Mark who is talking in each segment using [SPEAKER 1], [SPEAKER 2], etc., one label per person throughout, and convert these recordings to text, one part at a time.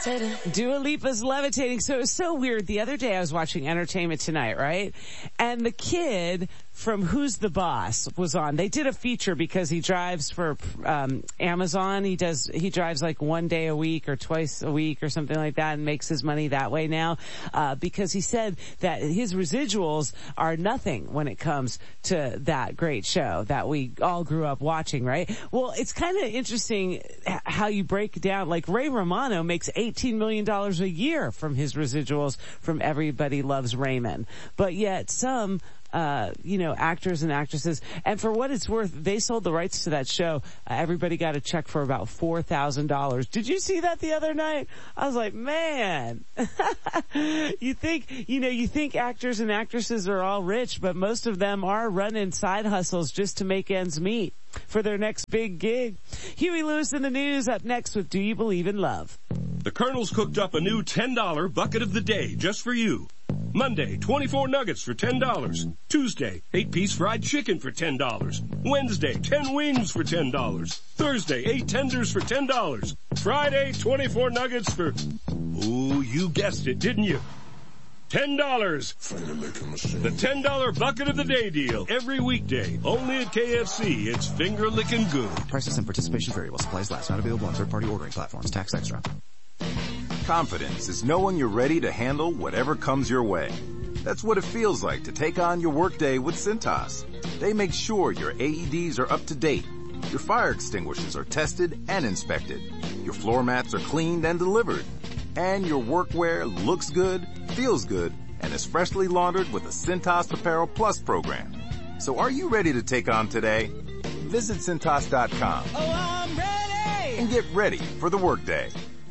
[SPEAKER 1] Dua Lipa's Levitating. So it was so weird. The other day I was watching Entertainment Tonight, right? And the kid from Who's the Boss was on. They did a feature because he drives for Amazon. He drives like one day a week or twice a week or something like that and makes his money that way now. Because he said that his residuals are nothing when it comes to that great show that we all grew up watching, right? Well, it's kind of interesting how you break down, like Ray Romano makes $18 million a year from his residuals from Everybody Loves Raymond. But yet some actors and actresses. And for what it's worth, they sold the rights to that show. Everybody got a check for about $4,000. Did you see that the other night? I was like, man, you think actors and actresses are all rich, but most of them are running side hustles just to make ends meet for their next big gig. Huey Lewis in the news up next with Do You Believe in Love?
[SPEAKER 2] The Colonel's cooked up a new $10 bucket of the day just for you. Monday, 24 nuggets for $10. Tuesday, 8-piece fried chicken for $10. Wednesday, 10 wings for $10. Thursday, 8 tenders for $10. Friday, 24 nuggets for, ooh, you guessed it, didn't you? $10. The $10 bucket of the day deal every weekday. Only at KFC. It's finger licking good.
[SPEAKER 3] Prices and participation variable. Supplies last. Not available on third-party ordering platforms. Tax extra.
[SPEAKER 4] Confidence is knowing you're ready to handle whatever comes your way. That's what it feels like to take on your workday with Cintas. They make sure your AEDs are up to date, your fire extinguishers are tested and inspected, your floor mats are cleaned and delivered, and your workwear looks good, feels good, and is freshly laundered with the Cintas Apparel Plus program. So are you ready to take on today? Visit Cintas.com.
[SPEAKER 1] Oh, I'm ready!
[SPEAKER 4] And get ready for the workday.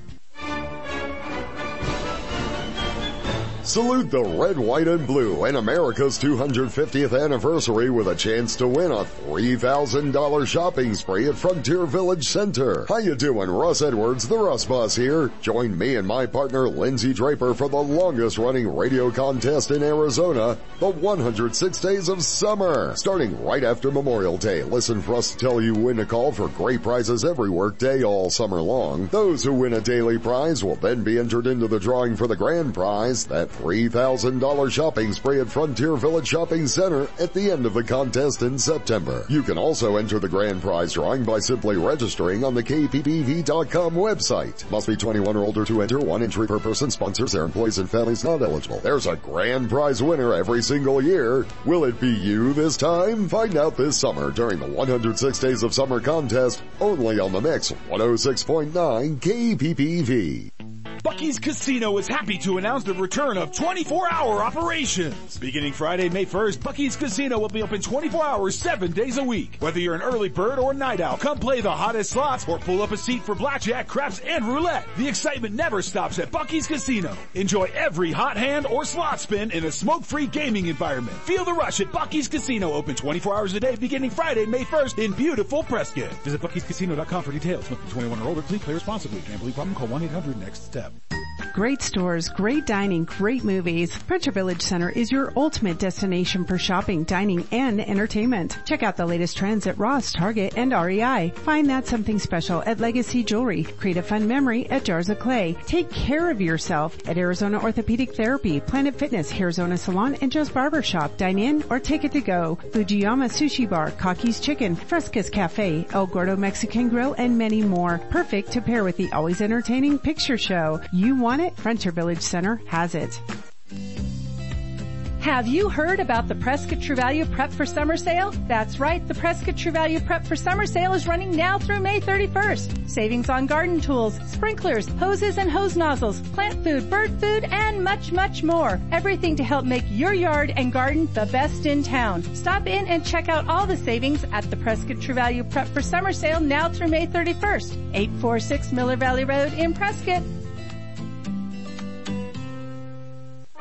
[SPEAKER 5] Salute the red, white, and blue and America's 250th anniversary with a chance to win a $3,000 shopping spree at Frontier Village Center. How you doing? Russ Edwards, the Russ Boss here. Join me and my partner Lindsay Draper for the longest running radio contest in Arizona, the 106 Days of Summer. Starting right after Memorial Day, listen for us to tell you when to call for great prizes every workday all summer long. Those who win a daily prize will then be entered into the drawing for the grand prize, that $3,000 shopping spree at Frontier Village Shopping Center at the end of the contest in September. You can also enter the grand prize drawing by simply registering on the KPPV.com website. Must be 21 or older to enter. One entry per person. Sponsors, their employees, and families not eligible. There's a grand prize winner every single year. Will it be you this time? Find out this summer during the 106 Days of Summer contest only on the Mix 106.9 KPPV.
[SPEAKER 6] Buc-ee's Casino is happy to announce the return of 24-hour operations. Beginning Friday, May 1st, Buc-ee's Casino will be open 24 hours, 7 days a week. Whether you're an early bird or night owl, come play the hottest slots or pull up a seat for blackjack, craps, and roulette. The excitement never stops at Buc-ee's Casino. Enjoy every hot hand or slot spin in a smoke-free gaming environment. Feel the rush at Buc-ee's Casino, open 24 hours a day beginning Friday, May 1st in beautiful Prescott. Visit Buc-ee'sCasino.com for details. Must be 21 or older. Please play responsibly. Gambling problem? Call 1-800-NEXT-STEP.
[SPEAKER 7] Great stores, great dining, great movies. Frontier Village Center is your ultimate destination for shopping, dining, and entertainment. Check out the latest trends at Ross, Target, and REI. Find that something special at Legacy Jewelry. Create a fun memory at Jars of Clay. Take care of yourself at Arizona Orthopedic Therapy, Planet Fitness, Arizona Salon, and Joe's Barber Shop. Dine in or take it to go. Fujiyama Sushi Bar, Kaki's Chicken, Fresca's Cafe, El Gordo Mexican Grill, and many more. Perfect to pair with the always entertaining picture show. You want it? Frontier Village Center has it.
[SPEAKER 8] Have you heard about the Prescott True Value Prep for Summer Sale? That's right, the Prescott True Value Prep for Summer Sale is running now through May 31st. Savings on garden tools, sprinklers, hoses and hose nozzles, plant food, bird food, and much, much more. Everything to help make your yard and garden the best in town. Stop in and check out all the savings at the Prescott True Value Prep for Summer Sale now through May 31st. 846 Miller Valley Road in Prescott.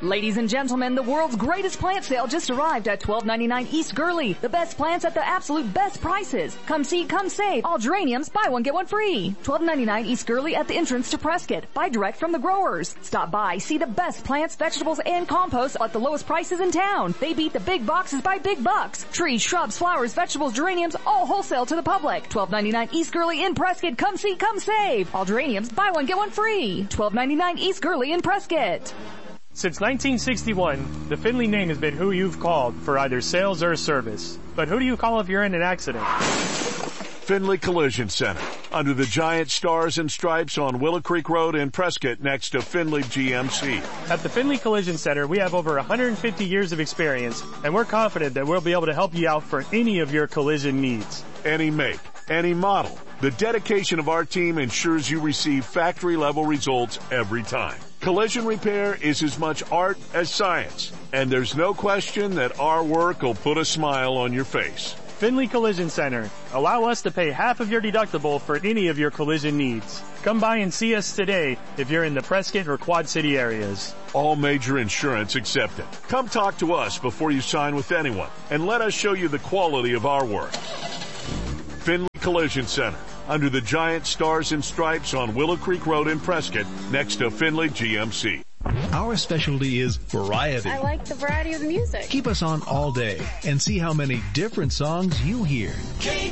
[SPEAKER 9] Ladies and gentlemen, the world's greatest plant sale just arrived at 1299 East Gurley. The best plants at the absolute best prices. Come see, come save. All geraniums, buy one, get one free. 1299 East Gurley at the entrance to Prescott. Buy direct from the growers. Stop by, see the best plants, vegetables, and compost at the lowest prices in town. They beat the big boxes by big bucks. Trees, shrubs, flowers, vegetables, geraniums, all wholesale to the public. 1299 East Gurley in Prescott. Come see, come save. All geraniums, buy one, get one free. 1299 East Gurley in Prescott.
[SPEAKER 10] Since 1961, the Findlay name has been who you've called for either sales or service. But who do you call if you're in an accident?
[SPEAKER 11] Findlay Collision Center, under the giant stars and stripes on Willow Creek Road in Prescott next to Findlay GMC.
[SPEAKER 10] At the Findlay Collision Center, we have over 150 years of experience, and we're confident that we'll be able to help you out for any of your collision needs.
[SPEAKER 11] Any make, any model. The dedication of our team ensures you receive factory-level results every time. Collision repair is as much art as science, and there's no question that our work will put a smile on your face.
[SPEAKER 10] Findlay Collision Center. Allow us to pay half of your deductible for any of your collision needs. Come by and see us today if you're in the Prescott or Quad City areas.
[SPEAKER 11] All major insurance accepted. Come talk to us before you sign with anyone, and let us show you the quality of our work. Findlay Collision Center, under the giant stars and stripes on Willow Creek Road in Prescott, next to Findlay GMC.
[SPEAKER 12] Our specialty is variety.
[SPEAKER 13] I like the variety of the music.
[SPEAKER 12] Keep us on all day and see how many different songs you hear.